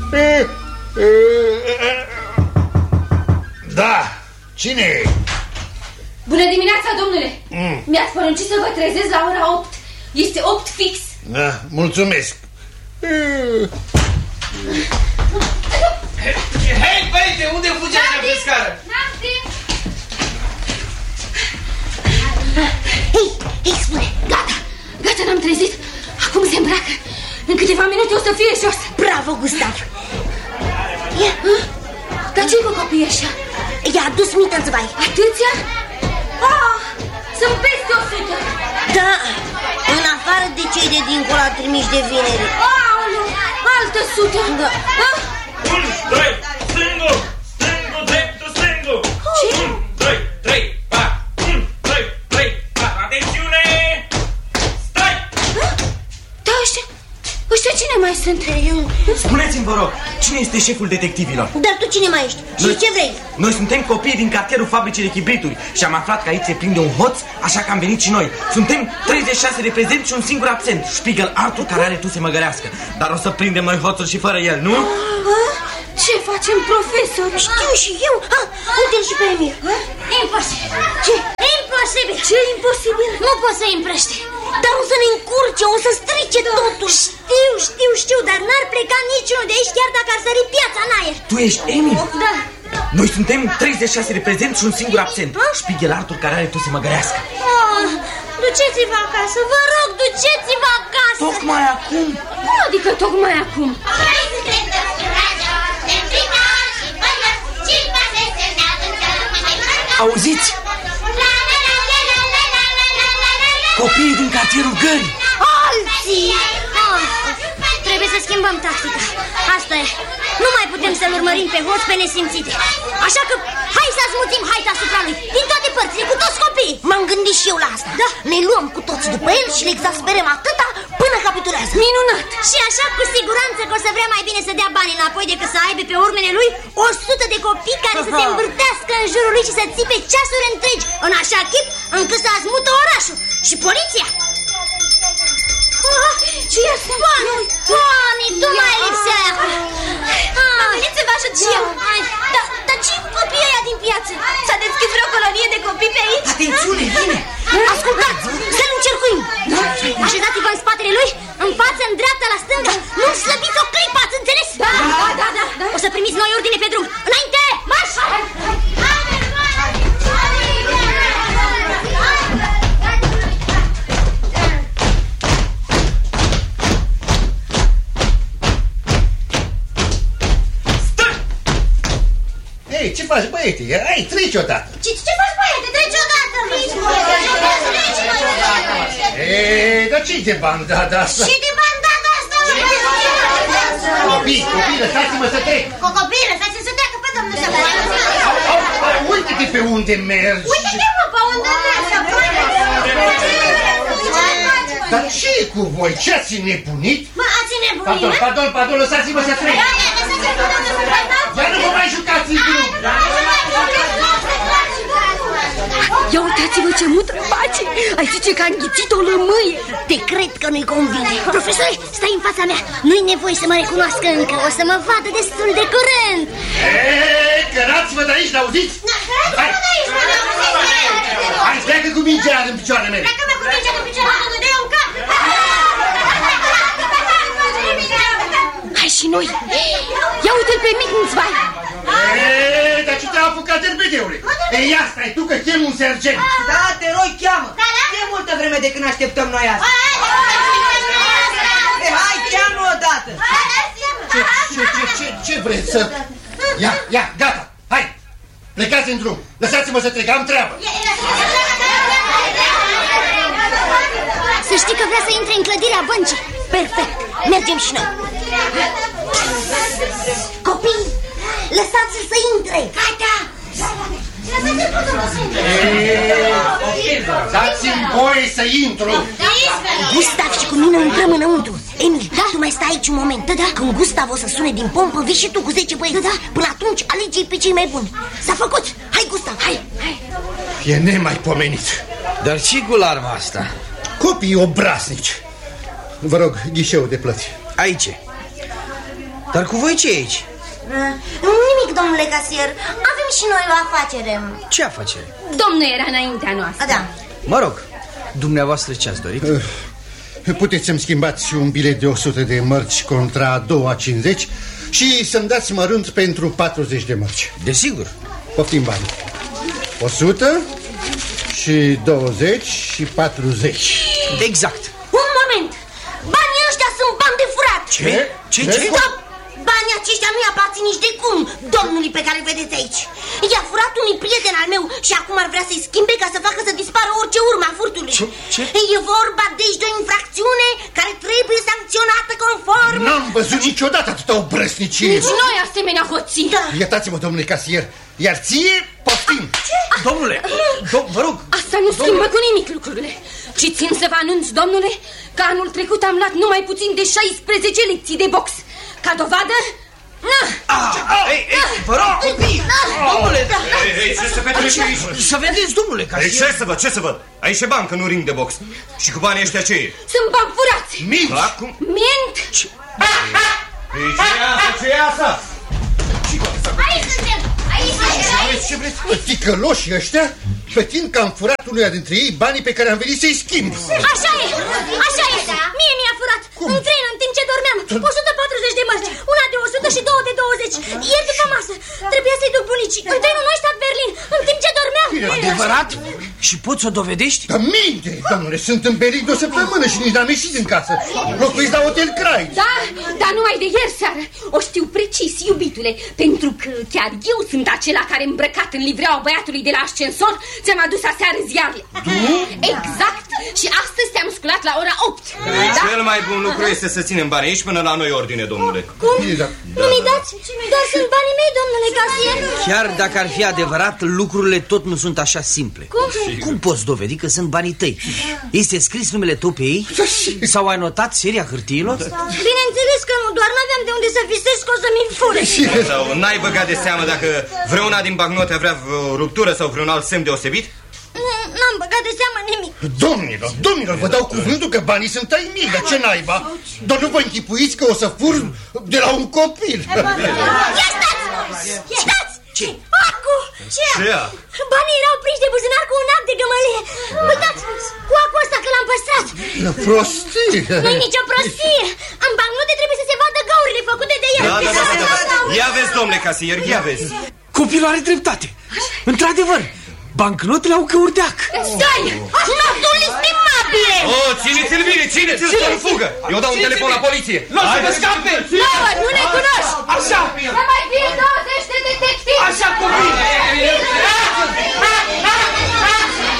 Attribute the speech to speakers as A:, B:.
A: Da, cine e?
B: Bună dimineața, domnule. Mi-ați poruncit să vă trezesc la ora 8. Este 8 fix.
A: Da, mulțumesc.
C: Hei, băieți, unde fugeți pe scară?
B: Hei, spune, gata, n-am trezit. Acum se îmbracă. În câteva minute o să fie jos.
D: Bravo, Gustav. Ia.
B: Dar ce-i cu copiii ăștia?
D: I-a adus Mittenzwei.
B: Atâția? Sunt peste 100.
D: Da, în afară de cei de dincolo trimiși de vineri.
B: Aoleu, altă 100.
D: Da.
C: 1, 2, stângul, dreptul, stângul. 1, 2, 3, 4. 1, 2, 3, 4. Atențiune! Stai!
B: Da, ăștia cine mai sunt?
C: Spuneți-mi, vă rog, cine este șeful detectivilor?
D: Dar tu cine mai ești? Și ce vrei?
C: Noi suntem copii din cartierul fabricii de chibrituri și am aflat că aici se prinde un hoț, așa că am venit și noi. Suntem 36 de prezenți și un singur absent, Spiegel Arthur, care are tu să măgărească. Dar o să prindem noi hoțul și fără el, nu?
B: Ce facem, profesor?
D: Știu și eu. Uite-l și pe Emil.
B: Imposibil.
D: Ce?
B: Imposibil. Ce imposibil? Nu poți să împrăște.
D: Dar o să ne încurce, o să strice totul.
B: Știu, dar n-ar pleca niciunul de aici, chiar dacă ar sări piața în aer.
C: Tu ești Emil?
B: Da.
C: Noi suntem 36 de prezenți și un singur absent, Spiegel Arthur, care are tu să măgărească.
B: Duceți-vă acasă, vă rog, duceți-vă acasă.
C: Tocmai acum?
B: Cum adică tocmai acum?
C: Auziți? Copiii din cartierul Gării.
B: Alții! Trebuie să schimbăm tactica. Asta e. Nu mai putem să-l urmărim pe hoț pe nesimțite. Așa că hai să asmuțim haita asupra lui, din toate părțile, cu toți copiii.
D: M-am gândit și eu la asta.
B: Da.
D: Ne luăm cu toți după el și le exasperăm atâta până capitulează.
B: Minunat! Și așa cu siguranță că o să vrea mai bine să dea bani înapoi decât să aibă pe urmele lui 100 de copii care să se învârtească în jurul lui și să țipe ceasuri întregi, în așa chip încât să azmută orașul. Și poliția. Ce e asta? Bani, tu mai lipsea. Am venit să vă ajut și eu. Dar ce cu copiii ăia din piață? S-a deschis vreo colonie de copii pe aici?
C: Atențiune, vine!
D: Ascultați, să-l încercuim.
B: Așezați-vă în spatele lui, în față, în dreapta, la stânga. Nu slăbiți o clipă, ați înțeles? Da. O să primiți noi ordine pe drum. Înainte, marș!
A: Ei, ce faci, băiete? Hai, treci odată.
B: Ce faci, băiete? Treci odată!
A: Ei, dar ce-i de bandada asta?
B: Și de bandada asta?
A: Copii, lăsați-mă să trec.
B: Copii, lăsați-mă să treacă pe domnul să vă.
A: Uite-te pe unde mergi.
B: Uite-te, mă, pe unde mergi.
A: Dar ce e cu voi? Ce ați nebunit?
B: Mă, ați nebunit?
A: Pardon, lăsați-mă să trec. Dar nu vă mai jucați în grup.
D: Ia uitați-vă ce mutră face. Ai zice că a înghițit o lămâie. Te cred că nu-i convine.
B: Profesor, stai în fața mea. Nu-i nevoie să mă recunoască încă. O să mă vadă destul de curând.
A: Cărați-vă de aici, l-auziți? Hai, pleacă cu mingea în picioarele mele.
B: Pleacă-mă cu mingea în picioarele mele. De-i un cap.
D: Hai și noi. Ia uite-l pe Mittenzwei.
A: Dar ce te-a apucat derbedeule? Ei, asta e tu că chem un sergent.
E: Da, te rog, cheamă. E multă vreme de când așteptăm noi asta. Hai, cheamă odată.
A: Ce vreți să... Ia, gata, hai. Plecați în drum. Lăsați-mă să trec, am treabă.
B: Să știi că vrea să intre în clădirea băncii.
D: Perfect, mergem și noi. Copii, lăsați-l să intre.
B: Gata.
A: Dați-mi voie să intru.
D: Gustav și cu mine intrăm înăuntru. Emil, tu mai stai aici un moment. Când Gustav o să sune din pompă, vii și tu cu 10 băieți. Până atunci alege-i pe cei mai buni. S-a făcut. Hai, Gustav, hai.
A: E nemaipomenit.
F: Dar ce cu larma asta?
A: Copii obraznici. Vă rog, ghișeul de plăți.
F: Aici. Dar cu voi ce e aici?
D: Nimic, domnule casier. Avem și noi o afacere.
F: Ce afacere?
G: Domnul era înaintea noastră.
D: Da.
F: Mă rog, dumneavoastră ce ați dorit?
A: Puteți să-mi schimbați un bilet de 100 de mărci contra a doua 50 și să-mi dați mărunt pentru 40 de mărci.
F: Desigur.
A: Poftim bani. 100 și 20 și 40.
F: Exact.
D: Un moment. Banii ăștia sunt bani de furat.
F: Ce?
D: Stop! Banii aceștia nu-i aparțin nici de cum domnului pe care îl vedeți aici. I-a furat unui prieten al meu și acum ar vrea să-i schimbe ca să facă să dispară orice urmă a furtului.
F: Ce?
D: E vorba deci de o infracțiune care trebuie sancționată conform.
A: N-am văzut niciodată atâta obrăsnicie.
G: Nici noi asemenea hoții.
A: Iertați-mă, domnule casier, iar ție poftim.
F: Domnule, vă rog.
G: Asta nu schimbă cu nimic lucrurile. Și țin să vă anunț, domnule, că anul trecut am luat numai puțin de 16 lecții de box. Ca dovadă...
F: Vă rog, copii! Domnule!
C: Ce se petrece aici?
F: Să vedeți, domnule casier.
C: Ce să văd? Aici e bancă, nu ring de box. Și cu banii ăștia ce e?
G: Sunt bani furați.
A: Minți!
G: Mint!
C: Ce e asta?
B: Aici suntem! Aici!
A: Ce vreți? Ticăloșii ăștia plătind că am furat unuia dintre ei banii pe care am venit să-i schimb.
B: Așa e! Așa e! Mie mi-a furat! În trenă, în timp ce dormeam! 140 de mărci! Una de 100 și două de 20! Ieri după masă! Trebuia să-i duc bunicii! În trenul Neustadt-Berlin! În timp ce dormeam!
F: Adevărat? Și poți să o dovedești?
A: Dar minte, domnule, sunt în Berlin de o săptămână și nici n-am ieșit din casă. Locuiți la Hotel Kreuz.
G: Da, dar numai de ieri seară. O știu precis, iubitule, pentru că chiar eu sunt acela care, îmbrăcat în livreaua băiatului de la ascensor, ți-am adus aseară ziarele. Exact. Și astăzi te-am sculat la ora 8.
C: Cel mai bun lucru este să ținem banii aici până la noi ordine, domnule.
B: Cum? Nu mi dați? Dar sunt banii mei, domnule casier.
F: Chiar dacă ar fi adevărat, lucrurile tot nu sunt așa simple. Cum poți dovedi că sunt banii tăi? Este scris numele tău pe ei? Sau ai notat seria hârtiilor?
B: Bineînțeles că nu, doar n-aveam de unde să visez că o să mi-l fure.
C: Sau n-ai băgat de seamă dacă vreuna din bagnote avea o ruptură sau vreun alt semn deosebit?
B: N-am băgat de seamă nimic.
A: Domnilor, vă dau cuvântul că banii sunt ai mei, dar ce naiba? Doar nu vă închipuiți că o să fur de la un copil.
B: Ia stați!
F: Ce?
B: Acu!
C: Ce?
B: Banii erau prinși de buzunar cu un act de gămălie. Uitați, cu acul ăsta că l-am păstrat.
A: Prostie!
B: Nu-i nicio prostie. În bancnote trebuie să se vadă găurile făcute de el.
C: Da. Ia vezi, domnule casier, ia vezi.
F: Copilul are dreptate. Într-adevăr, bancnotele au căuri de ac.
B: Stai! Notul estimabile!
C: Țineți-l bine, țineți-l să nu fugă. Eu dau un telefon la poliție.
F: Nu o să vă scape!